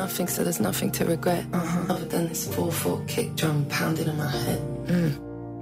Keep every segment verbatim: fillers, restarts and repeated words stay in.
nothing, so there's nothing to regret. Uh-huh. Other than this four four kick drum pounding in my head. Mm.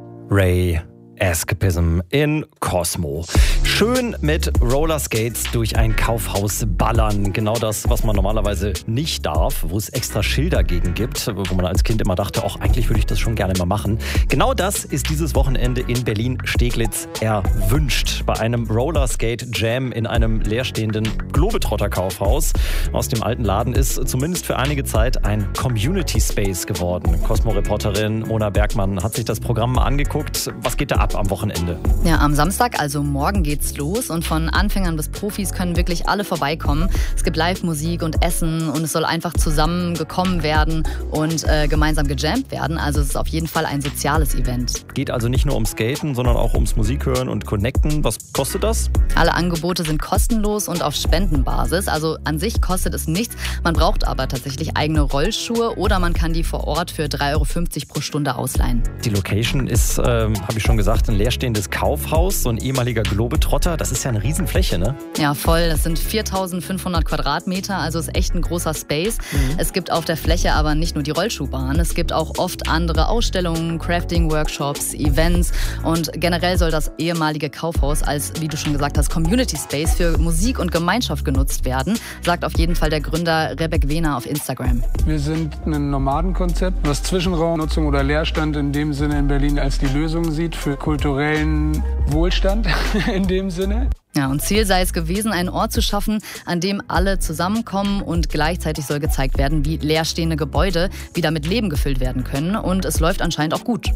Ray Escapism in Cosmo. Schön mit Rollerskates durch ein Kaufhaus ballern. Genau das, was man normalerweise nicht darf, wo es extra Schilder gegen gibt, wo man als Kind immer dachte, auch eigentlich würde ich das schon gerne mal machen. Genau das ist dieses Wochenende in Berlin-Steglitz erwünscht. Bei einem Rollerskate-Jam in einem leerstehenden Globetrotter-Kaufhaus. Aus dem alten Laden ist zumindest für einige Zeit ein Community-Space geworden. Cosmo-Reporterin Mona Bergmann hat sich das Programm mal angeguckt. Was geht da ab am Wochenende? Ja, am Samstag, also morgen geht's los und von Anfängern bis Profis können wirklich alle vorbeikommen. Es gibt Live-Musik und Essen und es soll einfach zusammen gekommen werden und äh, gemeinsam gejammt werden. Also es ist auf jeden Fall ein soziales Event. Geht also nicht nur ums Skaten, sondern auch ums Musik hören und Connecten. Was kostet das? Alle Angebote sind kostenlos und auf Spendenbasis. Also an sich kostet es nichts. Man braucht aber tatsächlich eigene Rollschuhe oder man kann die vor Ort für drei Euro fünfzig pro Stunde ausleihen. Die Location ist, ähm, habe ich schon gesagt, ein leerstehendes Kaufhaus, so ein ehemaliger Globetrotter. Das ist ja eine Riesenfläche, ne? Ja, voll. Das sind viertausendfünfhundert Quadratmeter, also ist echt ein großer Space. Mhm. Es gibt auf der Fläche aber nicht nur die Rollschuhbahn, es gibt auch oft andere Ausstellungen, Crafting-Workshops, Events und generell soll das ehemalige Kaufhaus als, wie du schon gesagt hast, Community Space für Musik und Gemeinschaft genutzt werden, sagt auf jeden Fall der Gründer Rebek Wehner auf Instagram. Wir sind ein Nomadenkonzept, was Zwischenraumnutzung oder Leerstand in dem Sinne in Berlin als die Lösung sieht für kulturellen Wohlstand in dem Sinne. Ja, und Ziel sei es gewesen, einen Ort zu schaffen, an dem alle zusammenkommen und gleichzeitig soll gezeigt werden, wie leerstehende Gebäude wieder mit Leben gefüllt werden können und es läuft anscheinend auch gut.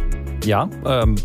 Ja, ähm...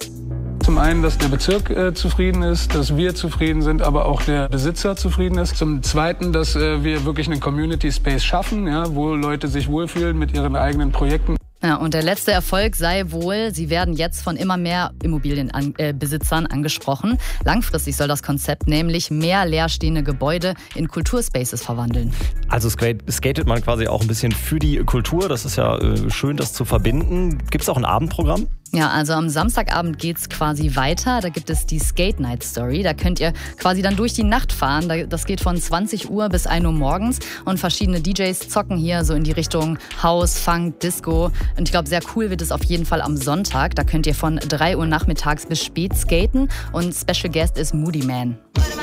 Zum einen, dass der Bezirk äh, zufrieden ist, dass wir zufrieden sind, aber auch der Besitzer zufrieden ist. Zum Zweiten, dass äh, wir wirklich einen Community Space schaffen, ja, wo Leute sich wohlfühlen mit ihren eigenen Projekten. Ja, und der letzte Erfolg sei wohl, sie werden jetzt von immer mehr Immobilienbesitzern angesprochen. Langfristig soll das Konzept nämlich mehr leerstehende Gebäude in Kulturspaces verwandeln. Also skatet man quasi auch ein bisschen für die Kultur. Das ist ja äh, schön, das zu verbinden. Gibt es auch ein Abendprogramm? Ja, also am Samstagabend geht's quasi weiter. Da gibt es die Skate Night Story. Da könnt ihr quasi dann durch die Nacht fahren. Das geht von zwanzig Uhr bis ein Uhr morgens. Und verschiedene D Js zocken hier so in die Richtung House, Funk, Disco. Und ich glaube, sehr cool wird es auf jeden Fall am Sonntag. Da könnt ihr von drei Uhr nachmittags bis spät skaten. Und Special Guest ist Moody Man.